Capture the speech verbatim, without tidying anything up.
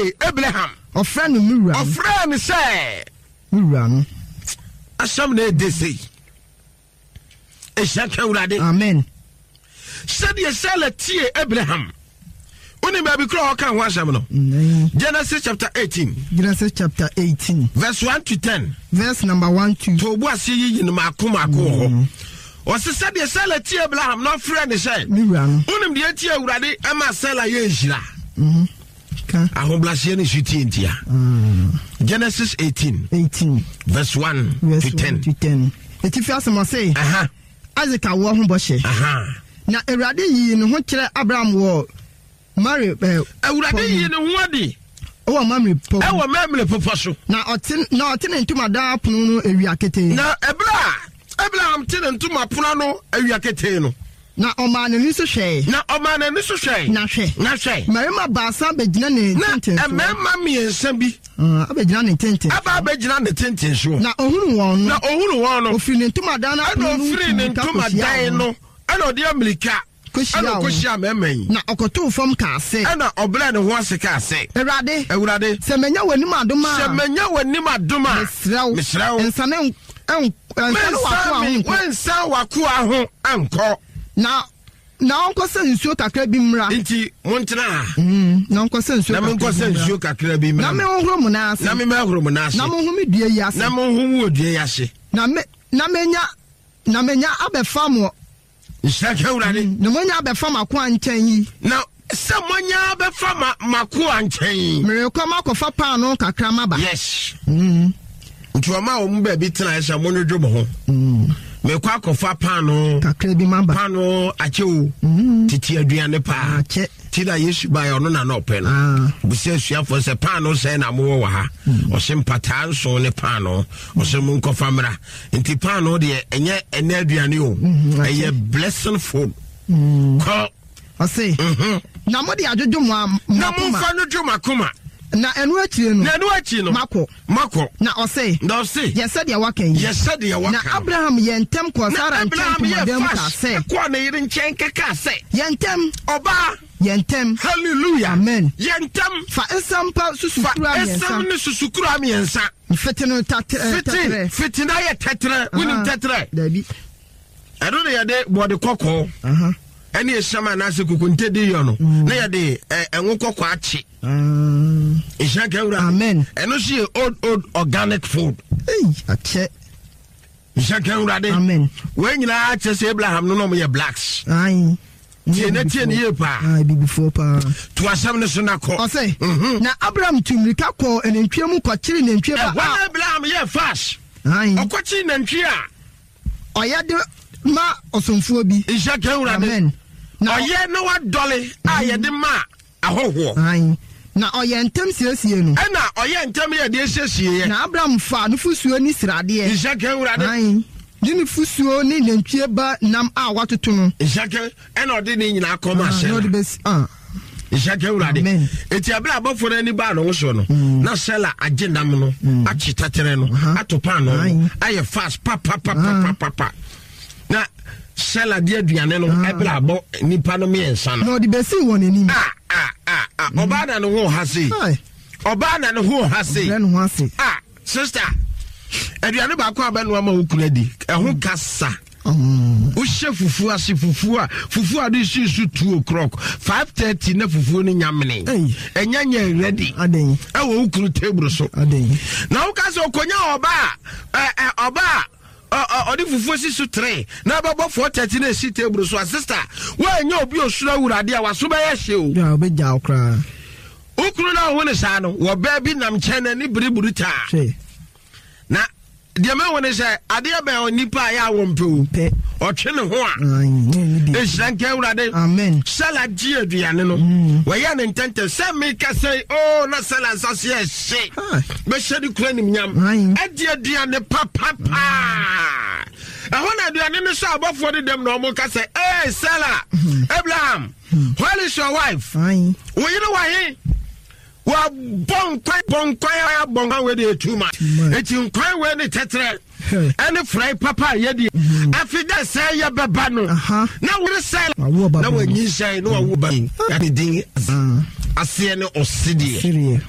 tie Abraham ofra no mura ofra ne say mura no asam na de say e shaka urade amen said ye Sarah tie Abraham Uni baby crow kan ho asam no Genesis chapter eighteen Genesis chapter eighteen verse one to ten verse number one to to bo ase yi no mako mako ho o se said ye Sarah tie Abraham no friend say mura no unim de tie urade e ma Sarah ye nhira mhm ka ahoblase ne suti ntia Genesis eighteen eighteen verse one verse to ten to ten eti fi asem say aha Isaac awo ho bo hye aha na Awurade yi ne ho kire Abraham wo Mary eh Awurade yi ne ho adi o Mary po e wo memle popo so na otin na otin ntuma da pono no ewia kete na ebra Abraham tin ntuma pono no ewia kete no na oma na ni so hwe na oma na ni so hwe na hwe na hwe Marima baasa begina ne tenten na emma miensa bi ah abegina ne tenten aba abegina ne tenten so na ohunu won no na ohunu won no ofiri ne ntuma da na na ofiri ne ntuma dan no ana odi America ana koshia memen na okoto fam ka ase ana obla ne ho ase ka ase Awurade Awurade se menya wanim adoma se menya wanim adoma mesraw mesraw ensane en ensane wako ahu wensa wako ahu anko na na onko se nsuo kakra bi mra nti montena mm na onko se nsuo na menko se nsuo kakra bi mra na me ohro mu na ase na me mahro mu na ase na mo hu me dua yi ase na mo hu mu dua yi ase na me na menya na menya abefa mo Nshaka Awurade na monya abefa mako anchen yi na se monya abefa mako anchen mere kwa makofa pa no kakra maba yes mm ntuoma o mba bi tena esa monodwo mo ho mm me kwa kofa pa no kakra bi maba pa no achewo titi aduane pa ache tida Yesu ba yo no na no pe no busia suafo se pa no se na mo wo ha o se mpata nso ne pa no o se mun kofa mra nti pa no de enye ene aduane o eye blessing food ko o se na mo de ajojo mo na mo fa no dwo makoma na enu akire no na enu akire no mako mako na o se na o se yesa de wakan yesa de wakan na Abraham yentem ko Sara nchen madam ka se ko na yire nchen kaka se yentem oba yentem hallelujah amen yentem fa esampa susukura miensa fa esam ne susukura miensa fetino tatre fitina ye tetre winim tetre dabi ado ne yade body kokko aha ene esama na se kukunte di yo no na yade enwo kokko achi mm ishaka ura amen eno si old old organic food eh ache ishaka ura de amen we nyina ache se Abraham no no mo ye blacks ai tie na tie ne ye pa ai bi before pa to asam ne so na ko o say na Abraham tumrika ko enentwe mu ko kire nentwe ba wa Abraham ye fast ai okochi nentwe a oyade ma osomfuo bi ishaka ura de amen na oye no wa dole a ye de ma ahoho ai na oye ntem siesie no e na oye ntem ye de siesie na Abraham fa no fusuo ni srade e ishaka ura de ai dini fusuo ni nentwe ba nam a watoto no ishaka e na odi ni nyina akoma hye no de bes ah ishaka ura de eti abla abofo na ni ba no so no na sela agenam no achi tatere no atopa no aye fast pa pa pa pa pa pa na sela de aduane no ebla abo nipa no me ensa no no de besi won ani ah ah ah ah oba na no ho ha sei oba na no ho ha sei no ho ase ah sister aduane ba ko aba no ama okura di ehun kasa um o chef fufu ase fufu a fufu a de su two o'clock five thirty na fufu ni nyamene enya nya ready aden e wo okuru table so aden na wo kasa okonya oba eh oba odi fufu si su three na babo four thirty na si table so sister wo enya obi osura wurade a waso ba ye hye o ya obeja okra okuru na wo ne sa no wo ba bi nam chene ni biriburu ta na dia me woni say ade ba onipa ya wo mpe o twe ne ho a e hranke awurade amen salad ji aduane no wo ya ne ntente say me ka say oh na salad sase e she be shedi kura nim nyam ade aduane papa pa e ho na aduane no so abofo de dem no mo ka say eh sala Abraham where is your wife fine wo you know why wa bon kwai bon kwai ya bon kan we dey too much eti kwai we dey tetre any fry papa ye dey afida say ya beba no na we say na we nyi say no wo ba ya dey din ase ne osidi